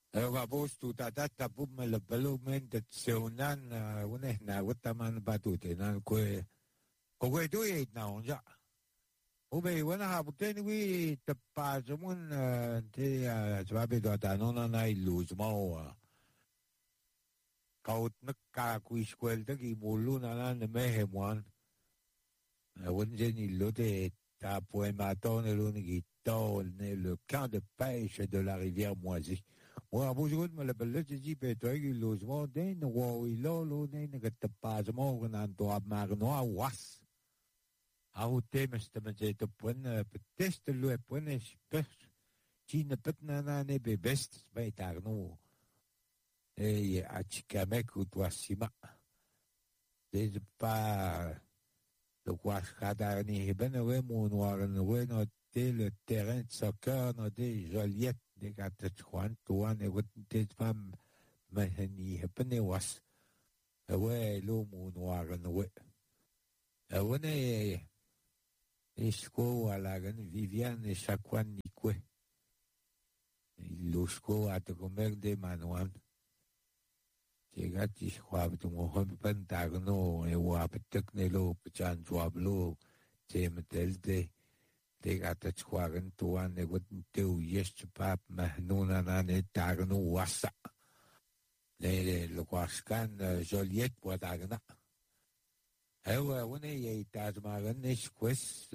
Rabustu tatata pumala balumenta seunan uneh na wataman batute nan kwe tu yet na onja. Ube wana habuten wi tapazumun te sabi do tanona na iluz mo kaut nakka ku skwel ta ki mulu na na mehemwan. Wunjen ilote ta poematon eluni le camp de pêche de la rivière Moisy. Moi, bonjour, me la belle dit Peter, il logement d'un ou il lolo d'un que pas mo nan to magno was. Au temes te me te point test le point spes. Qui ne peut nana ne be best by tarno. Et a chikamek ou toi sima. Des pas le quoi kada ni ben we mo noir we no le terrain de soccer no de Joliette de gata Juan Tuan e wote fam mahani hepne was we lo mo noir no we wone isko alagan Viviane e Chakwan nikwe ilusko at comer de manuan Chegati schwab tu mo pantagno e wapetek nelo pchan jwablo temtelde de gata chwagan tuan e teu yest pap mahnuna nane tagno wasa le lo kwaskan Joliet podagna ewa wone ye tazmagan esques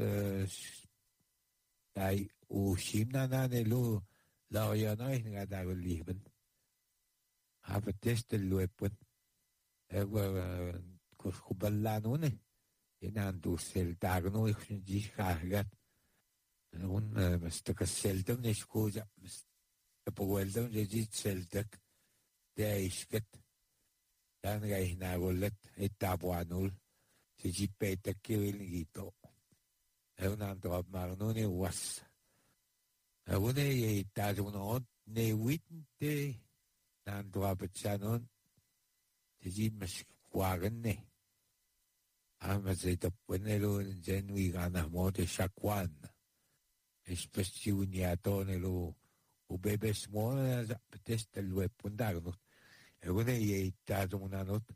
dai u shimna nane lo la yana ngada liben have tested luepun ewa kuballanone inandu sel tagno ich jihagat un mestaka seldom ne skoja poweldom legit seldak de isket dan gai na golet etabuanul si jipeta kiwilgito enan to marnone was awone ye tajuno ne witnte nan to abchanon si jimas kwagane amazeta ponelo genui gana mode shakwan especiuniatone lo ubebes mo petest el web pundagnot egone ye tajumonanot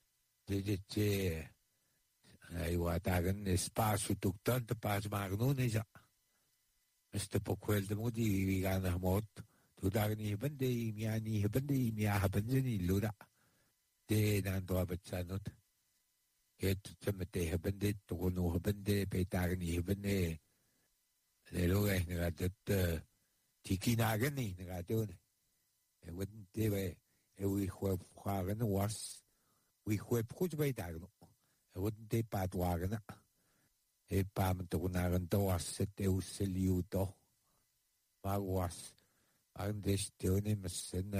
de ai watagen espaço tuktan te pas magnone ja este pokwel de modi gana mot tu dagni bende miani bende mia habenzeni luda de nan to abchanot et temete bende to no bende petagni bende le lo es negatet tikinagani negatone e wouldn't deve e we khwagan was we khwep khut beitagno e wouldn't de patwagana e pam to nagan to was te useliuto magwas andestone mesen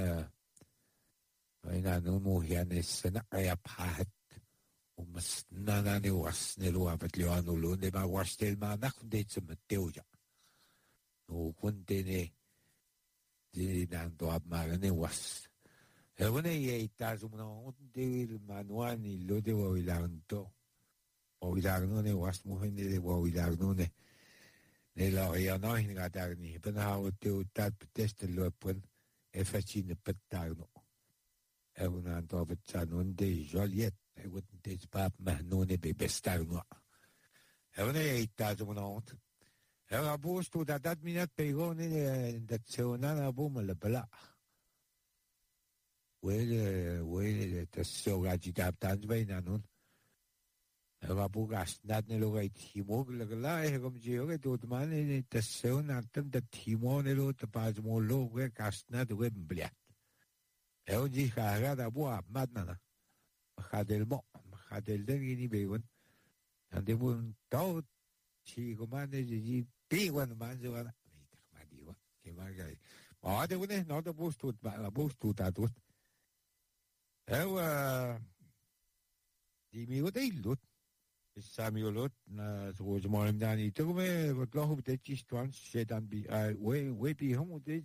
aina no muhiane sena ya pahat mas nanani was nelo apetlioano lo de magwas tel manak de tsumeteuja no kuntene de nanto abmagane was evone ye tazumno de manuani lo de oilanto oilagnone was muhende de oilagnone de la riana hingatagni penao te utat test lo pun e facine petagno evone anto abchanon de Joliet e wouldn't this pap mahnone be bestagno evone ye tazumno Era busto da dat minat pegone da tseonana bumala bala. Wele ta soga jitap tanzbay nanon. Era bugas nat nelo gait himog lagla e gom jiyoge dodman e ta seonatam da timo nelo ta pazmo lo ge kasnat we mbliat. Eo ji kaga da bua madnana. Khadel mo, khadel den gini begon. Ande bun tau chi gomane ji Piwan manzuana, meitak madiwa, que margai. Ma de une no de bustut, la bustut atut. Di mi de illut. Samuelot na so zmoim dani to me got lo de chistwan shedan bi we bi homo de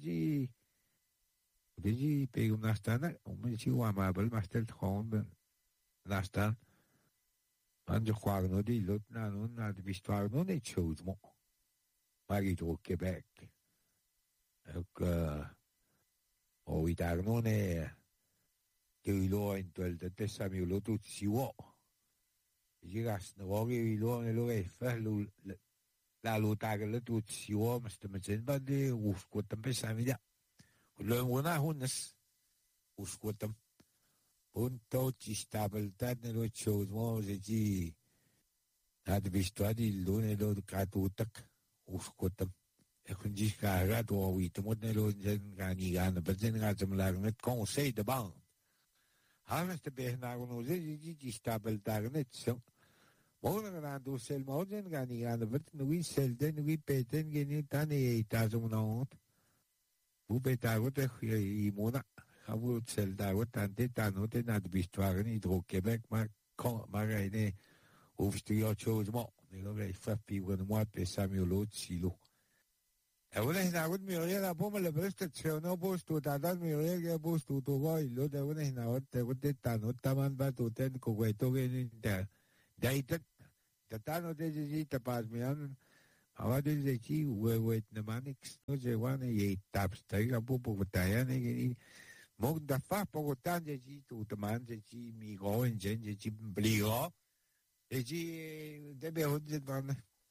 ji pegum nastana, o me si wa mabel mastel khon nastan. Anjo khwagno de illut na no na de bistwagno ne chuzmo. Maggie au Québec. Donc, uitarnone Ilo in tuel de tesami lo tu siwo. Jigas no wogi lo ne lo e fa lu la lu ta le tu siwo must me jen ba de uskutam pesami da. Lo una hunas uskutam. Punto ci stabilità nello show mo ji had visto adi lo ne lo katutak uskutam. E kun ji ka ga to wi to mo ne lo jen ga ni ga na ba jen ga jam la net conseil de banque. Hannes de behnagen no die stabiliteit net zo. Morgen aan do sel morgen gaan die aan de wet no wie sel den wie peten geni tane tazo no. Bu beta wat i mona. Havu sel da wat ante tano te na de bistwagen i dro Quebec maar ene hoefst je chose mo. Ne lo ve fa pi wen mo pe Samuel Silo. Ahora es una mayoría la poma le presta no posto tatan mayoría que posto to vai lo de una na orte wote tano taman ba to ten ko to ge da data tatano de ji ta pas mi an awa de ji we na manix no je wane ye taps ta ga popo bataya ne ge mo da fa poco tan de ji to taman de ji mi go en gen de ji bligo de ji de be hod man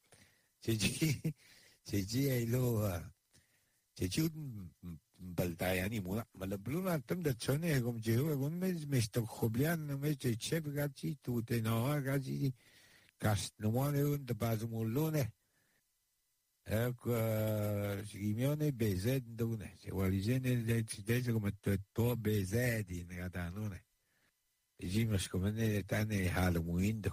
ji ai lo ji baltaya ni mula malablu tam de chone gom je gom me sto khoblian me che chef gachi tu te no gachi cast no one un de bazumulone Simeone BZ dune se walizene de come to BZ in gadanone e ji mas come ne tane halamuindo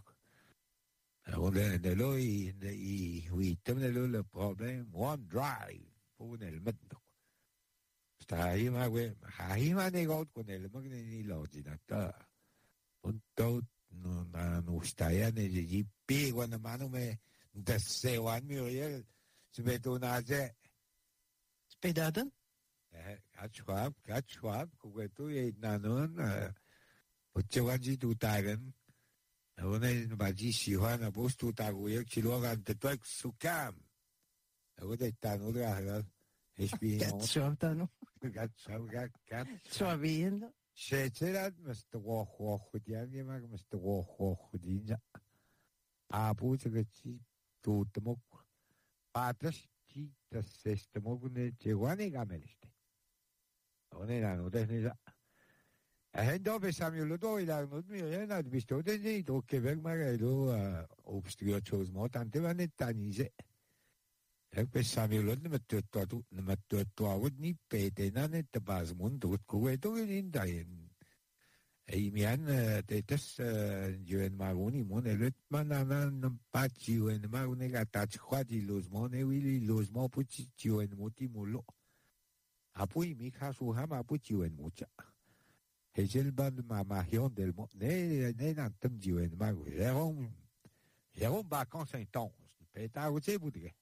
de lo i uitam de lo le problem one drive pun el meddo sta ahí ma we ahí ma negot con el magne ni logicata punto no sta ya ne ji pi quando mano me da se wan mi ye se vedo na je Spedaden? Gatschwab ko tu ye nanon Uccewanji tu tagen One baji sihan abos tu tagu ye kilogan de tuak sukam. Ode tanu ga Gatschwab tanu. Gat. Schwabiendo. Shecherat must walk with the mag must walk with the Abu to the cheap to the mok. Patas cheat the system of the Jewani gameliste. One no desnisa. Dopo Samuel Doi la non visto dei to Quebec magari lo obstio chose mo tante vanne tanise. E per Samuel non metto a ni pete nane te bas mondo ko to in dai. E mi han te tes joen maguni mon e let manana non paci en magune gatach khadi los mon e wili los mo puci joen moti mulo. Apoi mi casu hama puci en mucha. Hegelband Marion del ne n'antam diwen mago. Jérôme Bacan Saint-Onge. Peta uche budge.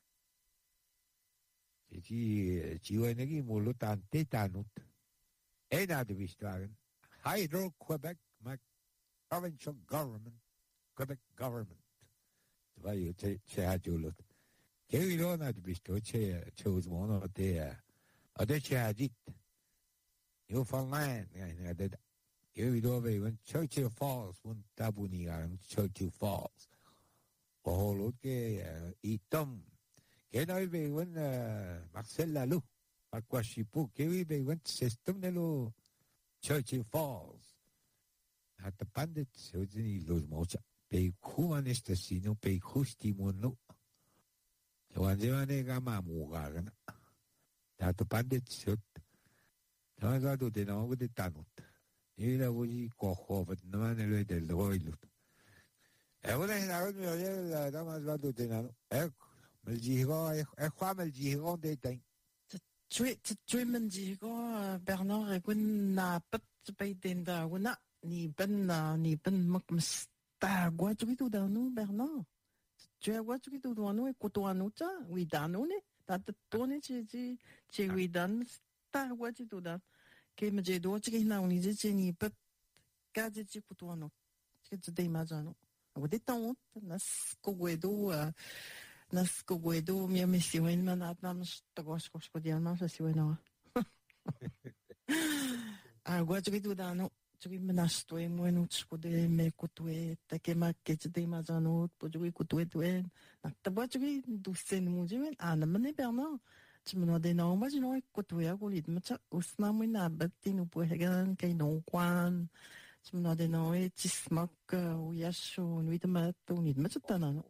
Ci wenegi mulu tante tanut. Ena de Vistwagen. Hydro-Quebec provincial government. Quebec government. Twa je hadjulut. Kevilo na de Visto che uzmono te. Ade che hadit. Newfoundland, you know, Churchill Falls, one tabuni Churchill Falls. Oh, look, itom. Can I be one Marcel Lalou? Aquashipu, can we be one system de Churchill Falls? At the bandits, who didn't lose much. Pay Kuanestacino, pay Hustimono. The one they want to Gamamugan. At the bandits, Nazado de novo de tanut. Ila voji kohovet namanelo del roilut. E ora hinagot mi oye la dama zado de nano. Meljigo meljigo de ten. Tui menjigo Bernard egun na pat bei denda una ni ben mak msta gwa tui tu danu Bernard. Tui gwa tui tu danu e kotoanu ta wi danu ne. Dat tone ci wi dan sta gwa tu dan. Che mi vedo che na unice ni per case ci putuano che ci dei majano ho detto nas coguedo mia missione ma na sto cosco di anno se si vuoi no Agua chritu dano. Chri menastue muenu chkude me kutue takema kechde mazanot pojui kutue tuen. Naktabwa chri dusen mujimen anamane Bernard. Tu me demandais non, moi je n'aurais côtoyé à Goulit, mais tu sais, moi n'a bâti nous pour regarder qu'il non quan. Tu me demandais non, et tu smoke ou yasho, nuit de mat, ou nuit de mat, tu t'en as non.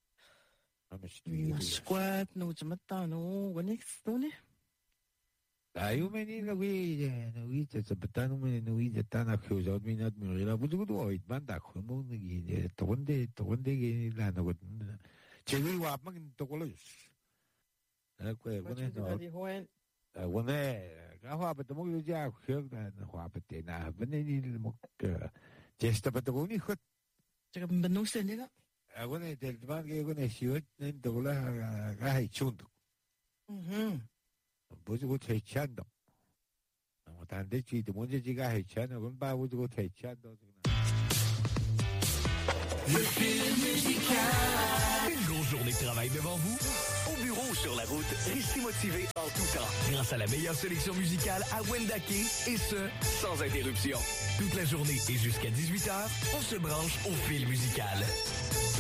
Squat, nous tu m'attends, non, on est stoné. Tayo meni nawi sa betano meni nawi sa tanah kau minat mula bujuk tu awit bandak kamu nagi tokonde gini lah nagot cewek wap makin tokolos aku wane kau apa tu mungkin dia kau kan apa tu nah benda ni muk cesta betul ni kot Cakap benusan dia tak? wane telefon kau ni siut ni tokolah kahai cunduk bujuk tercandok. Tanda cerita mungkin jika hecana, kan bawa bujuk tercandok. Le fil musical. Une grosse journée de travail devant vous. Au bureau ou sur la route, restez motivé en tout temps. Grâce à la meilleure sélection musicale à Wendake, et ce, sans interruption. Toute la journée et jusqu'à 18h, on se branche au fil musical.